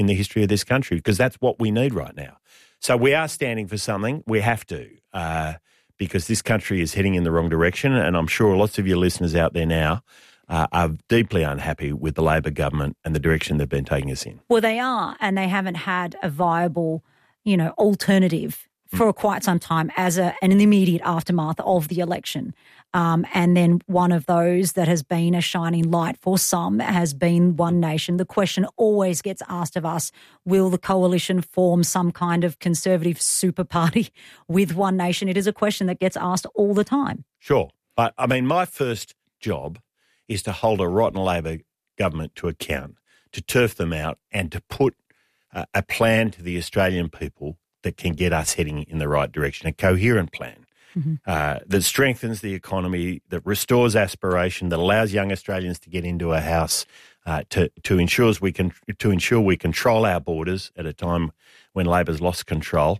in the history of this country, because that's what we need right now. So we are standing for something. We have to, because this country is heading in the wrong direction, and I'm sure lots of your listeners out there now are deeply unhappy with the Labor government and the direction they've been taking us in. Well, they are, and they haven't had a viable, alternative for quite some time as an immediate aftermath of the election. And then one of those that has been a shining light for some has been One Nation. The question always gets asked of us, will the coalition form some kind of conservative super party with One Nation? It is a question that gets asked all the time. Sure. But, my first job is to hold a rotten Labor government to account, to turf them out and to put a plan to the Australian people that can get us heading in the right direction, a coherent plan that strengthens the economy, that restores aspiration, that allows young Australians to get into a house, to ensure we control our borders at a time when Labor's lost control.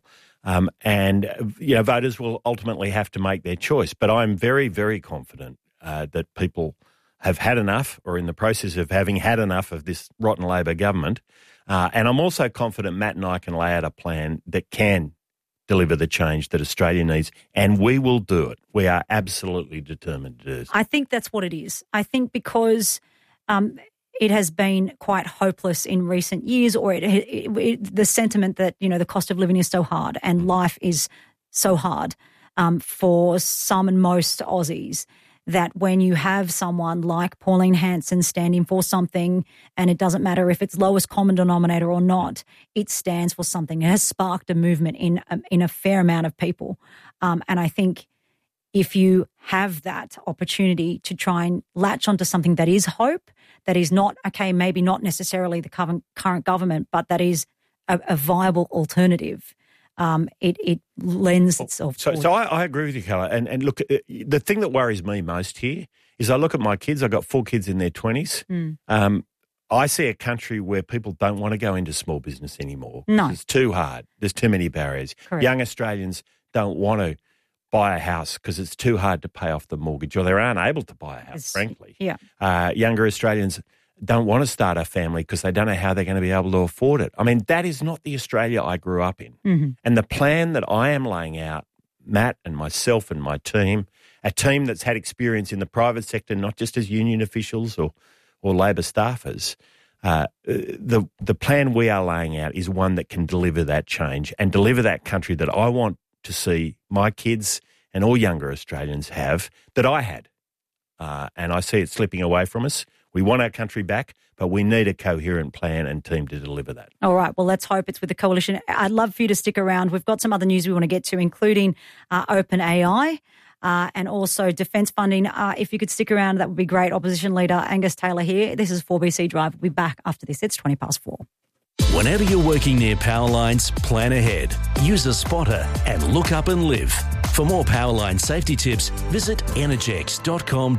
Voters will ultimately have to make their choice. But I'm very, very confident that people have had enough, or in the process of having had enough of this rotten Labor government. And I'm also confident Matt and I can lay out a plan that can deliver the change that Australia needs, and we will do it. We are absolutely determined to do so. I think that's what it is. I think because it has been quite hopeless in recent years, or the sentiment that, the cost of living is so hard and life is so hard for some and most Aussies, that when you have someone like Pauline Hanson standing for something, and it doesn't matter if it's lowest common denominator or not, it stands for something. It has sparked a movement in a fair amount of people. And I think if you have that opportunity to try and latch onto something that is hope, that is not, maybe not necessarily the current government, but that is a viable alternative, it lends itself to it. So I agree with you, Carla. And look, the thing that worries me most here is I look at my kids. I've got 4 kids in their 20s. I see a country where people don't want to go into small business anymore. No. It's too hard. There's too many barriers. Correct. Young Australians don't want to buy a house because it's too hard to pay off the mortgage, or they're unable to buy a house, frankly. Yeah. Younger Australians don't want to start a family because they don't know how they're going to be able to afford it. That is not the Australia I grew up in. And the plan that I am laying out, Matt and myself and my team, a team that's had experience in the private sector, not just as union officials or Labor staffers, the plan we are laying out is one that can deliver that change and deliver that country that I want to see my kids and all younger Australians have, that I had. And I see it slipping away from us. We want our country back, but we need a coherent plan and team to deliver that. All right. Well, let's hope it's with the coalition. I'd love for you to stick around. We've got some other news we want to get to, including OpenAI and also defence funding. If you could stick around, that would be great. Opposition Leader Angus Taylor here. This is 4BC Drive. We'll be back after this. It's 4:20. Whenever you're working near power lines, plan ahead. Use a spotter and look up and live. For more Powerline safety tips, visit energex.com.au.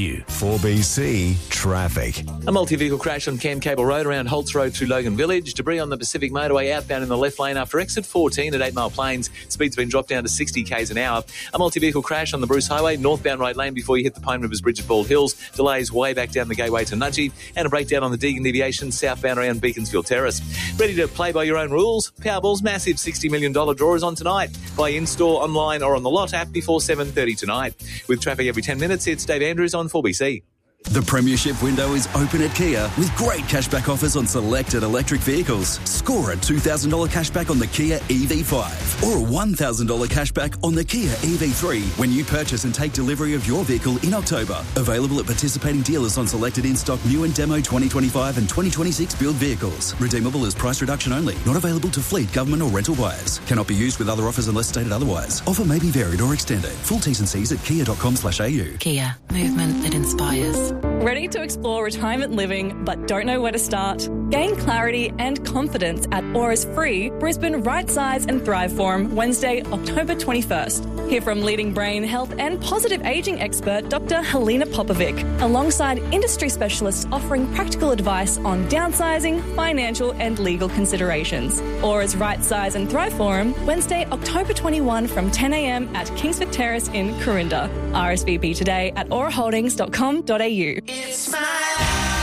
4BC Traffic. A multi-vehicle crash on Cam Cable Road around Holtz Road through Logan Village. Debris on the Pacific Motorway outbound in the left lane after exit 14 at 8 Mile Plains. Speed's been dropped down to 60 k's an hour. A multi-vehicle crash on the Bruce Highway, northbound right lane before you hit the Pine Rivers Bridge at Bald Hills. Delays way back down the gateway to Nudgee. And a breakdown on the Deagon Deviation southbound around Beaconsfield Terrace. Ready to play by your own rules? Powerball's massive $60 million draw is on tonight. Buy in-store, online or on the Lot app before 7:30 tonight. With traffic every 10 minutes, it's Dave Andrews on 4BC. The premiership window is open at Kia with great cashback offers on selected electric vehicles. Score a $2,000 cashback on the Kia EV5 or a $1,000 cashback on the Kia EV3 when you purchase and take delivery of your vehicle in October. Available at participating dealers on selected in-stock new and demo 2025 and 2026 build vehicles. Redeemable as price reduction only. Not available to fleet, government or rental buyers. Cannot be used with other offers unless stated otherwise. Offer may be varied or extended. Full T's and C's at kia.com/au. Kia. Movement that inspires. Ready to explore retirement living but don't know where to start? Gain clarity and confidence at Aura's free Brisbane Right Size and Thrive Forum Wednesday, October 21st. Hear from leading brain health and positive ageing expert Dr. Helena Popovic, alongside industry specialists offering practical advice on downsizing, financial and legal considerations. Aura's Right Size and Thrive Forum Wednesday, October 21 from 10 a.m. at Kingsford Terrace in Corinda. RSVP today at auraholdings.com.au.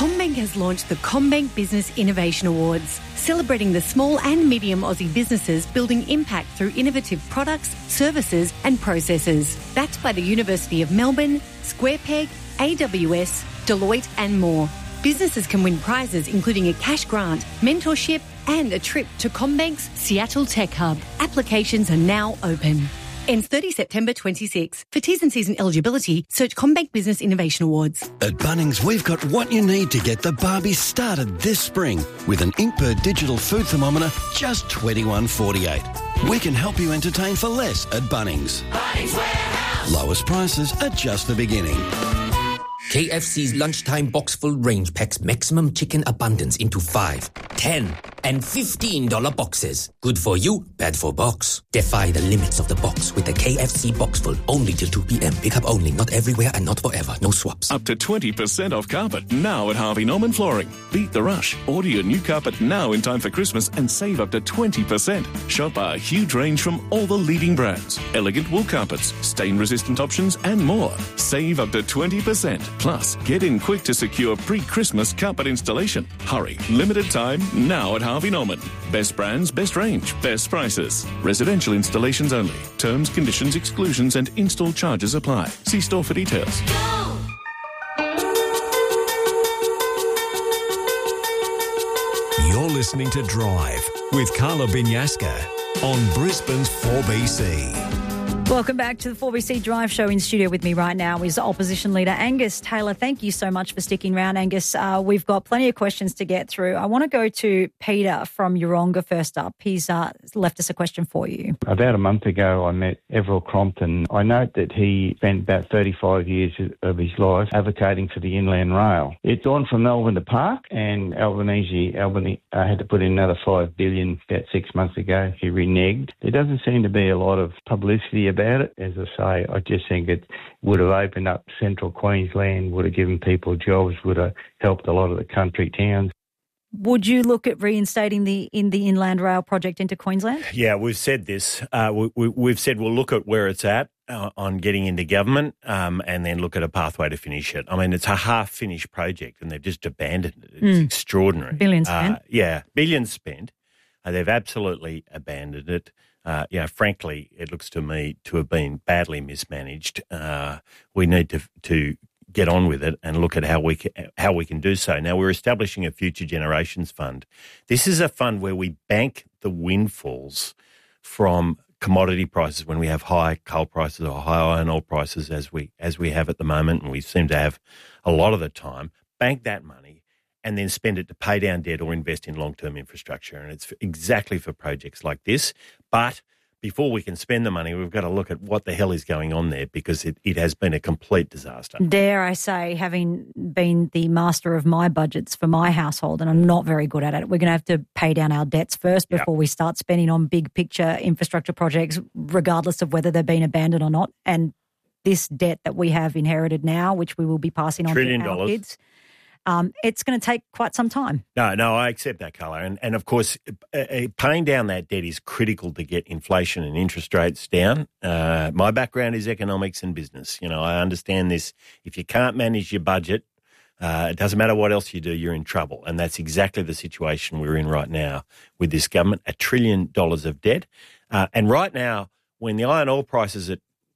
CommBank has launched the CommBank Business Innovation Awards, celebrating the small and medium Aussie businesses building impact through innovative products, services and processes. Backed by the University of Melbourne, SquarePeg, AWS, Deloitte and more. Businesses can win prizes including a cash grant, mentorship and a trip to CommBank's Seattle Tech Hub. Applications are now open. Ends 30 September 26. For T's and C's and eligibility, search CommBank Business Innovation Awards. At Bunnings, we've got what you need to get the barbie started this spring with an Inkbird digital food thermometer, just $21.48. We can help you entertain for less at Bunnings. Bunnings Warehouse. Lowest prices are just the beginning. KFC's lunchtime box full range packs maximum chicken abundance into 5, 10 and $15 boxes. Good for you, bad for box. Defy the limits of the box with the KFC box full only till 2 p.m. Pick up only, not everywhere and not forever. No swaps. Up to 20% off carpet now at Harvey Norman Flooring. Beat the rush. Order your new carpet now in time for Christmas and save up to 20%. Shop our huge range from all the leading brands. Elegant wool carpets, stain-resistant options and more. Save up to 20%. Plus, get in quick to secure pre-Christmas carpet installation. Hurry. Limited time now at Harvey Norman. Best brands, best range, best prices. Residential installations only. Terms, conditions, exclusions and install charges apply. See store for details. You're listening to Drive with Carla Binyaska on Brisbane's 4BC. Welcome back to the 4BC Drive Show. In studio with me right now is Opposition Leader Angus Taylor. Thank you so much for sticking around, Angus. We've got plenty of questions to get through. I want to go to Peter from Yeronga first up. He's left us a question for you. About a month ago, I met Everett Crompton. I note that he spent about 35 years of his life advocating for the Inland Rail. It's gone from Melbourne to Park, and Albany had to put in another $5 billion about 6 months ago. He reneged. There doesn't seem to be a lot of publicity about it. As I say, I just think it would have opened up central Queensland, would have given people jobs, would have helped a lot of the country towns. Would you look at reinstating the Inland Rail project into Queensland? Yeah, we've said this. We've said we'll look at where it's at on getting into government and then look at a pathway to finish it. I mean, it's a half-finished project and they've just abandoned it. It's extraordinary. Billions spent. Billions spent. They've absolutely abandoned it. Frankly, it looks to me to have been badly mismanaged. We need to get on with it and look at how we can do so. Now, we're establishing a Future Generations Fund. This is a fund where we bank the windfalls from commodity prices when we have high coal prices or high iron ore prices as we have at the moment, and we seem to have a lot of the time. Bank that money and then spend it to pay down debt or invest in long-term infrastructure. And it's exactly for projects like this. But before we can spend the money, we've got to look at what the hell is going on there because it has been a complete disaster. Dare I say, having been the master of my budgets for my household, and I'm not very good at it, we're going to have to pay down our debts first before we start spending on big picture infrastructure projects, regardless of whether they've been abandoned or not. And this debt that we have inherited now, which we will be passing on to our kids, it's going to take quite some time. No, I accept that, Carla. And of course, paying down that debt is critical to get inflation and interest rates down. My background is economics and business. I understand this. If you can't manage your budget, it doesn't matter what else you do, you're in trouble. And that's exactly the situation we're in right now with this government, $1 trillion of debt. And right now, when the iron ore price is at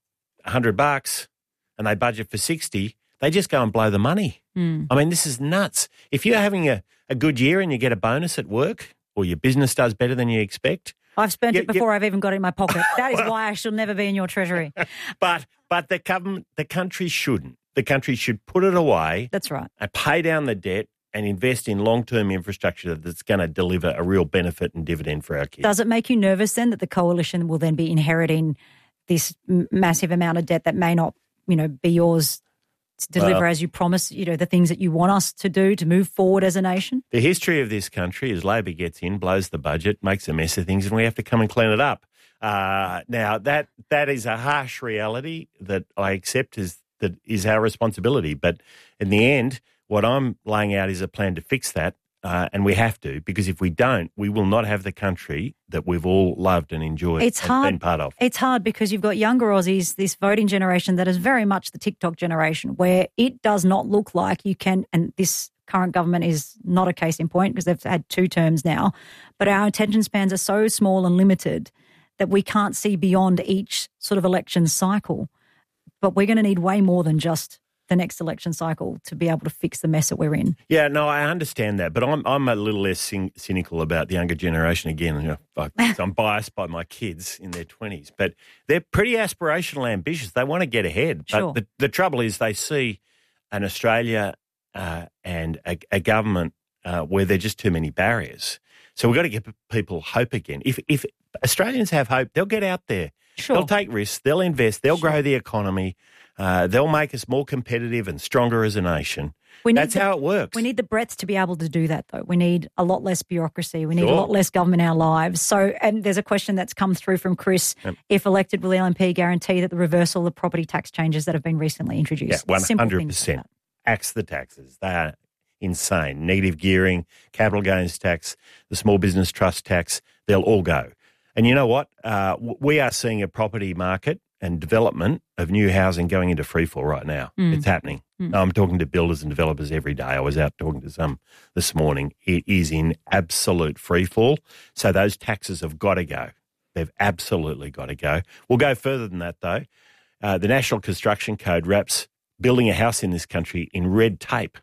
$100 and they budget for 60, they just go and blow the money. I mean, this is nuts. If you're having a good year and you get a bonus at work or your business does better than you expect. I've spent it before I've even got it in my pocket. That is why I shall never be in your treasury. But the country shouldn't. The country should put it away. That's right. And pay down the debt and invest in long-term infrastructure that's going to deliver a real benefit and dividend for our kids. Does it make you nervous then that the coalition will then be inheriting this massive amount of debt that may not, be yours to deliver as you promise, the things that you want us to do to move forward as a nation? The history of this country is Labor gets in, blows the budget, makes a mess of things, and we have to come and clean it up. Now, that is a harsh reality that I accept that is our responsibility. But in the end, what I'm laying out is a plan to fix that. And we have to, because if we don't, we will not have the country that we've all loved and enjoyed and been part of. It's hard because you've got younger Aussies, this voting generation that is very much the TikTok generation, where it does not look like you can, and this current government is not a case in point because they've had 2 terms now. But our attention spans are so small and limited that we can't see beyond each sort of election cycle. But we're going to need way more than just the next election cycle to be able to fix the mess that we're in. Yeah, no, I understand that, but I'm a little less cynical about the younger generation again. You know, I'm biased by my kids in their 20s, but they're pretty aspirational, ambitious. They want to get ahead. Sure. But the trouble is they see an Australia and a government where there are just too many barriers. So we've got to give people hope again. If Australians have hope, they'll get out there. Sure. They'll take risks. They'll invest. They'll grow the economy. They'll make us more competitive and stronger as a nation. That's how it works. We need the breadth to be able to do that, though. We need a lot less bureaucracy. We need a lot less government in our lives. So, and there's a question that's come through from Chris. Yep. If elected, will the LNP guarantee that the reversal of the property tax changes that have been recently introduced? Yeah, Simple things like 100%. that. Axe the taxes. They are insane. Negative gearing, capital gains tax, the small business trust tax, they'll all go. And you know what? We are seeing a property market and development of new housing going into freefall right now. It's happening. I'm talking to builders and developers every day. I was out talking to some this morning. It is in absolute freefall. So those taxes have got to go. They've absolutely got to go. We'll go further than that, though. The National Construction Code wraps building a house in this country in red tape.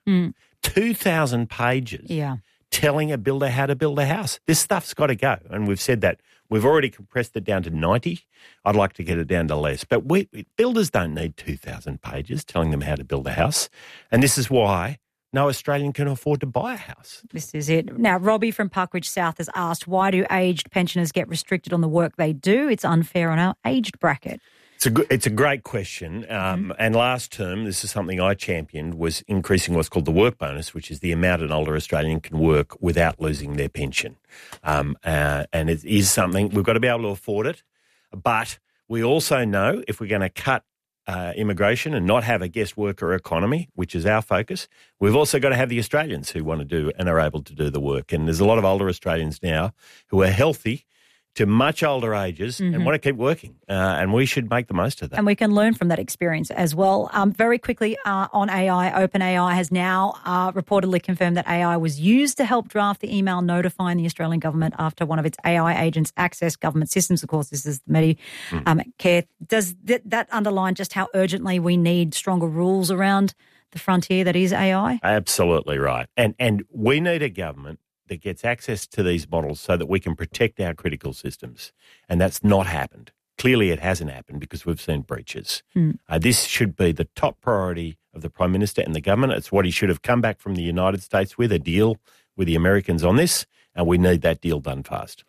2,000 pages telling a builder how to build a house. This stuff's got to go, and we've said that. We've already compressed it down to 90. I'd like to get it down to less. But builders don't need 2,000 pages telling them how to build a house, and this is why no Australian can afford to buy a house. This is it. Now, Robbie from Parkridge South has asked, why do aged pensioners get restricted on the work they do? It's unfair on our aged bracket. It's a great question. And last term, this is something I championed, was increasing what's called the work bonus, which is the amount an older Australian can work without losing their pension. And it is something, we've got to be able to afford it. But we also know if we're going to cut immigration and not have a guest worker economy, which is our focus, we've also got to have the Australians who want to do and are able to do the work. And there's a lot of older Australians now who are healthy to much older ages and want to keep working. And we should make the most of that. And we can learn from that experience as well. Very quickly on AI, OpenAI has now reportedly confirmed that AI was used to help draft the email notifying the Australian government after one of its AI agents accessed government systems. Of course, this is Medicare. Does that underline just how urgently we need stronger rules around the frontier that is AI? Absolutely right. And we need a government that gets access to these models so that we can protect our critical systems. And that's not happened. Clearly it hasn't happened because we've seen breaches. This should be the top priority of the Prime Minister and the government. It's what he should have come back from the United States with, a deal with the Americans on this, and we need that deal done fast.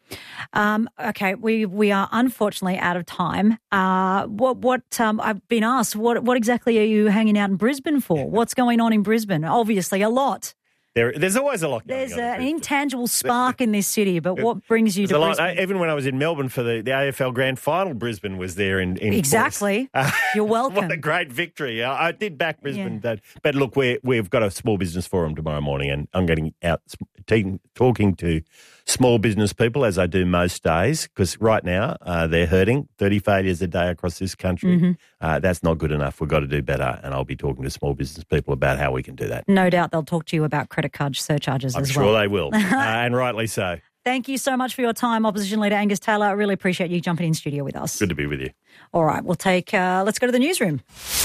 Okay, we are unfortunately out of time. I've been asked, what exactly are you hanging out in Brisbane for? What's going on in Brisbane? Obviously a lot. There's always a lot going on. There's an intangible spark in this city, but what brings you to Brisbane? Even when I was in Melbourne for the AFL Grand Final, Brisbane was there in Exactly. You're welcome. What a great victory. I did back Brisbane. Yeah. But look, we've got a small business forum tomorrow morning, and I'm getting out talking to small business people, as I do most days, because right now they're hurting. 30 failures a day across this country. That's not good enough. We've got to do better, and I'll be talking to small business people about how we can do that. No doubt they'll talk to you about credit card surcharges I'm as well. I'm sure they will, and rightly so. Thank you so much for your time, Opposition Leader Angus Taylor. I really appreciate you jumping in studio with us. Good to be with you. All right, we'll take, let's go to the newsroom.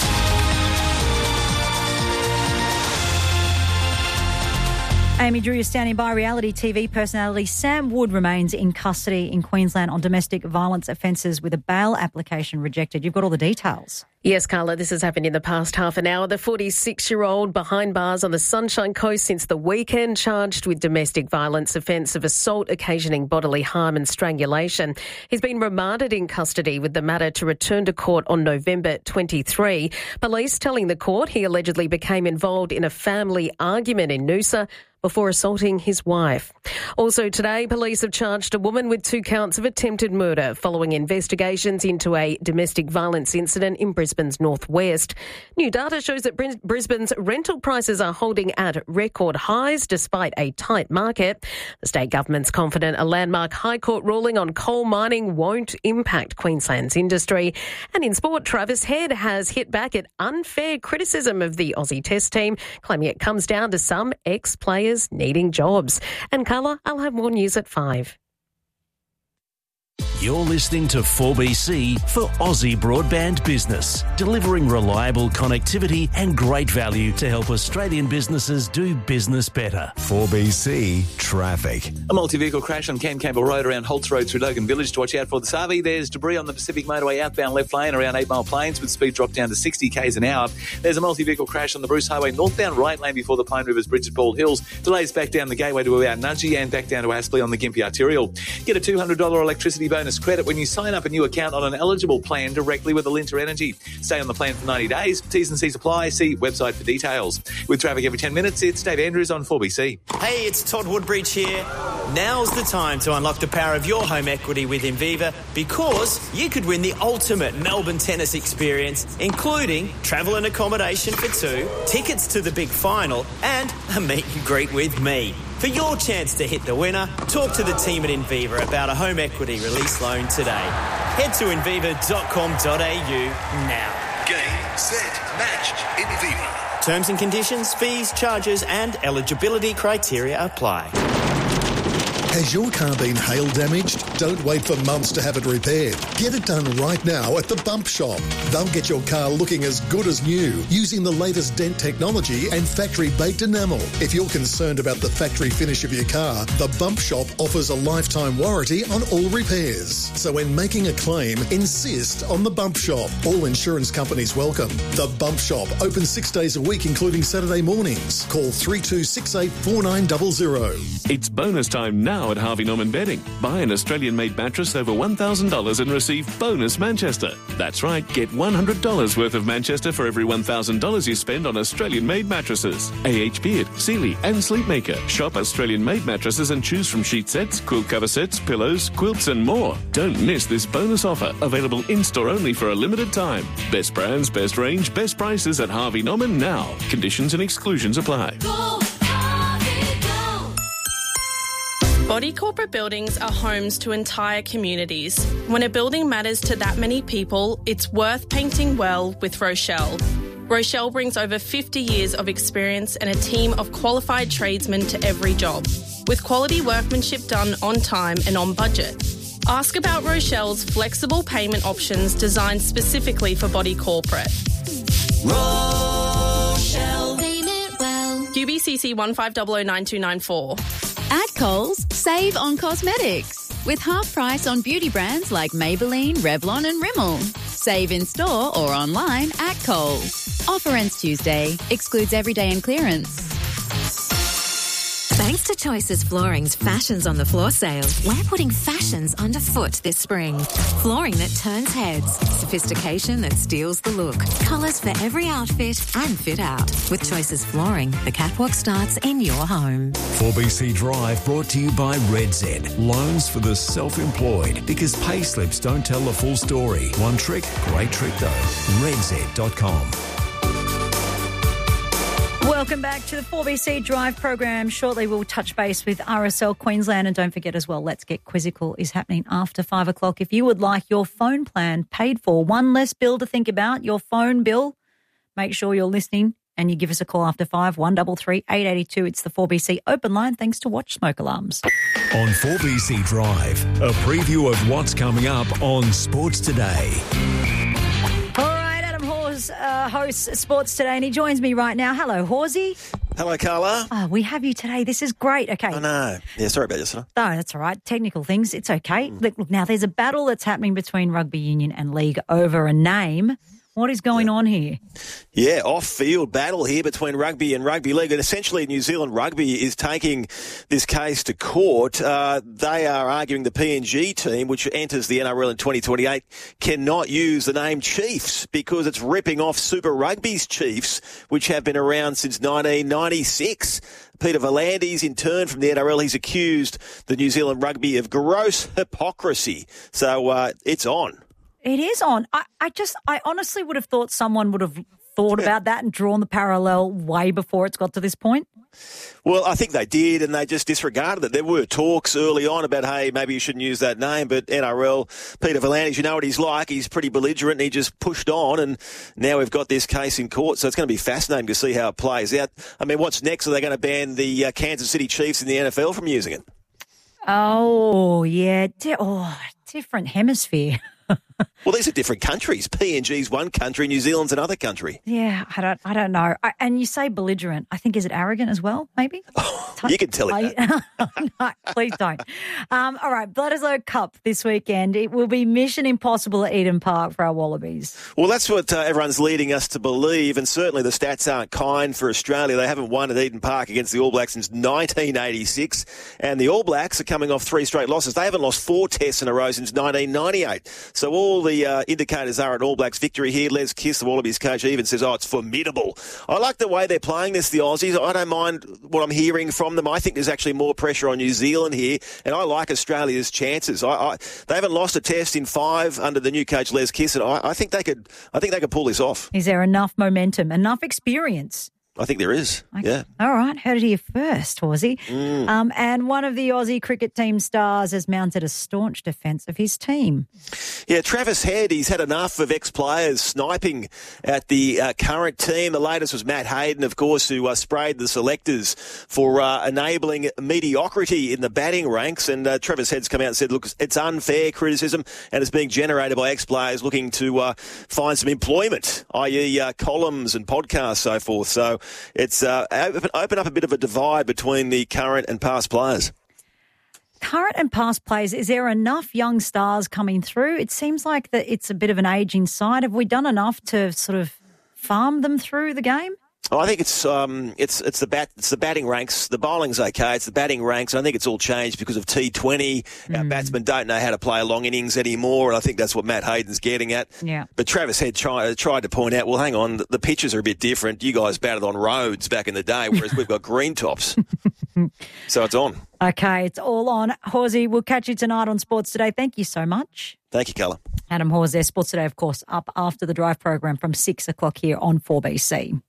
Amy Drew is standing by. Reality TV personality Sam Wood remains in custody in Queensland on domestic violence offences with a bail application rejected. You've got all the details. Yes, Carla, this has happened in the past half an hour. The 46-year-old behind bars on the Sunshine Coast since the weekend, charged with domestic violence offence of assault occasioning bodily harm and strangulation. He's been remanded in custody with the matter to return to court on November 23. Police telling the court he allegedly became involved in a family argument in Noosa before assaulting his wife. Also today, police have charged a woman with 2 counts of attempted murder following investigations into a domestic violence incident in Brisbane's northwest. New data shows that Brisbane's rental prices are holding at record highs despite a tight market. The state government's confident a landmark High Court ruling on coal mining won't impact Queensland's industry. And in sport, Travis Head has hit back at unfair criticism of the Aussie Test team, claiming it comes down to some ex-players needing jobs. And Carla, I'll have more news at 5. You're listening to 4BC for Aussie Broadband Business, delivering reliable connectivity and great value to help Australian businesses do business better. 4BC Traffic. A multi-vehicle crash on Campbell Road around Holtz Road through Logan Village to watch out for the Savi. There's debris on the Pacific Motorway outbound left lane around 8 Mile Plains with speed drop down to 60 k's an hour. There's a multi-vehicle crash on the Bruce Highway northbound right lane before the Pine Rivers Bridge at Bald Hills. Delays back down the gateway to about Nudgee and back down to Aspley on the Gympie Arterial. Get a $200 electricity bonus credit when you sign up a new account on an eligible plan directly with Alinta Energy. Stay on the plan for 90 days. T's and C's apply. See website for details. With traffic every 10 minutes, it's Dave Andrews on 4BC. Hey, it's Todd Woodbridge here. Now's the time to unlock the power of your home equity with Inviva, because you could win the ultimate Melbourne tennis experience, including travel and accommodation for 2, tickets to the big final, and a meet and greet with me. For your chance to hit the winner, talk to the team at Inviva about a home equity release loan today. Head to inviva.com.au now. Game, set, match, Inviva. Terms and conditions, fees, charges and eligibility criteria apply. Has your car been hail damaged? Don't wait for months to have it repaired. Get it done right now at the Bump Shop. They'll get your car looking as good as new using the latest dent technology and factory-baked enamel. If you're concerned about the factory finish of your car, the Bump Shop offers a lifetime warranty on all repairs. So when making a claim, insist on the Bump Shop. All insurance companies welcome. The Bump Shop, open 6 days a week, including Saturday mornings. Call 3268 4900. It's bonus time now at Harvey Norman Bedding. Buy an Australian-made mattress over $1,000 and receive bonus Manchester. That's right, get $100 worth of Manchester for every $1,000 you spend on Australian-made mattresses. AH Beard, Sealy and Sleepmaker. Shop Australian-made mattresses and choose from sheet sets, quilt cover sets, pillows, quilts and more. Don't miss this bonus offer, available in-store only for a limited time. Best brands, best range, best prices at Harvey Norman now. Conditions and exclusions apply. Body corporate buildings are homes to entire communities. When a building matters to that many people, it's worth painting well with Rochelle. Rochelle brings over 50 years of experience and a team of qualified tradesmen to every job, with quality workmanship done on time and on budget. Ask about Rochelle's flexible payment options designed specifically for body corporate. Rochelle. Payment well. UBCC 15009294. At Coles, save on cosmetics with half price on beauty brands like Maybelline, Revlon and Rimmel. Save in store or online at Coles. Offer ends Tuesday. Excludes everyday and clearance. Thanks to Choices Flooring's Fashions on the Floor sale, we're putting fashions underfoot this spring. Flooring that turns heads, sophistication that steals the look, colours for every outfit and fit out. With Choices Flooring, the catwalk starts in your home. 4BC Drive brought to you by RedZ. Loans for the self-employed, because pay slips don't tell the full story. One trick, great trick though. RedZ.com. Welcome back to the 4BC Drive program. Shortly we'll touch base with RSL Queensland, and don't forget as well, Let's Get Quizzical is happening after 5 o'clock. If you would like your phone plan paid for, one less bill to think about, your phone bill, make sure you're listening and you give us a call after 5, 133 882. It's the 4BC open line, thanks to Watch Smoke Alarms. On 4BC Drive, a preview of what's coming up on Sports Today. Hosts Sports Today, and he joins me right now. Hello, Horsey. Hello, Carla. Oh, we have you today. This is great. Okay. I know. Yeah, sorry about yesterday. No, that's all right. Technical things. It's okay. Look, now there's a battle that's happening between rugby union and league over a name. What is going on here? Yeah, off-field battle here between rugby and rugby league. And essentially New Zealand Rugby is taking this case to court. They are arguing the PNG team, which enters the NRL in 2028, cannot use the name Chiefs because it's ripping off Super Rugby's Chiefs, which have been around since 1996. Peter V'landys, in turn from the NRL, he's accused the New Zealand Rugby of gross hypocrisy. So it's on. It is on. I honestly would have thought someone would have thought about that and drawn the parallel way before it's got to this point. Well, I think they did, and they just disregarded it. There were talks early on about, hey, maybe you shouldn't use that name, but NRL, Peter V'landys, you know what he's like. He's pretty belligerent, and he just pushed on, and now we've got this case in court, so it's going to be fascinating to see how it plays out. I mean, what's next? Are they going to ban the Kansas City Chiefs in the NFL from using it? Oh, yeah. Different hemisphere. Well, these are different countries. PNG's one country, New Zealand's another country. Yeah, I don't know. And you say belligerent. I think, is it arrogant as well, maybe? You can tell it that. No, please don't. All right, Bledisloe Cup this weekend. It will be mission impossible at Eden Park for our Wallabies. Well, that's what everyone's leading us to believe, and certainly the stats aren't kind for Australia. They haven't won at Eden Park against the All Blacks since 1986, and the All Blacks are coming off 3 straight losses. They haven't lost 4 tests in a row since 1998. So all the indicators are an All Blacks victory here. Les Kiss, the Wallabies coach, even says, it's formidable. I like the way they're playing this, the Aussies. I don't mind what I'm hearing from them. I think there's actually more pressure on New Zealand here, and I like Australia's chances. They haven't lost a test in 5 under the new coach Les Kiss, and I think they could pull this off. Is there enough momentum, enough experience? I think there is, okay. Yeah. All right, heard it here first, Horsey. And one of the Aussie cricket team stars has mounted a staunch defence of his team. Yeah, Travis Head, he's had enough of ex-players sniping at the current team. The latest was Matt Hayden, of course, who sprayed the selectors for enabling mediocrity in the batting ranks. And Travis Head's come out and said, look, it's unfair criticism and it's being generated by ex-players looking to find some employment, i.e. columns and podcasts, so forth. So it's open up a bit of a divide between the current and past players. Current and past players, is there enough young stars coming through? It seems like that it's a bit of an ageing side. Have we done enough to sort of farm them through the game? I think it's the batting ranks. The bowling's okay. It's the batting ranks, and I think it's all changed because of T20. Our batsmen don't know how to play long innings anymore, and I think that's what Matt Hayden's getting at. Yeah. But Travis Head tried to point out, well, hang on, the pitches are a bit different. You guys batted on roads back in the day, whereas we've got green tops. So it's on. Okay, it's all on. Horsey, we'll catch you tonight on Sports Today. Thank you so much. Thank you, Carla. Adam Hawes there. Sports Today, of course, up after the drive program from 6 o'clock here on 4BC.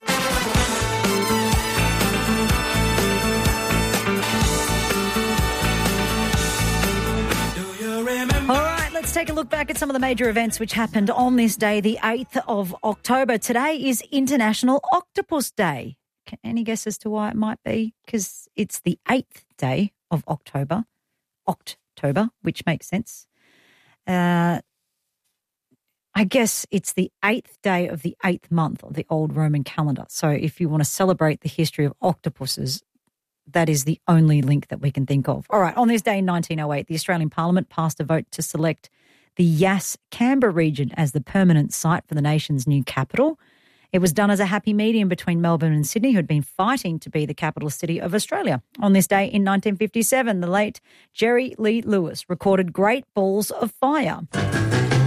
All right, let's take a look back at some of the major events which happened on this day, the 8th of October. Today is International Octopus Day. Any guess as to why it might be? Because it's the 8th day of October, which makes sense. I guess it's the 8th day of the 8th month of the old Roman calendar. So if you want to celebrate the history of octopuses, that is the only link that we can think of. All right, on this day in 1908, the Australian Parliament passed a vote to select the Yass-Canberra region as the permanent site for the nation's new capital. It was done as a happy medium between Melbourne and Sydney, who had been fighting to be the capital city of Australia. On this day in 1957, the late Jerry Lee Lewis recorded Great Balls of Fire.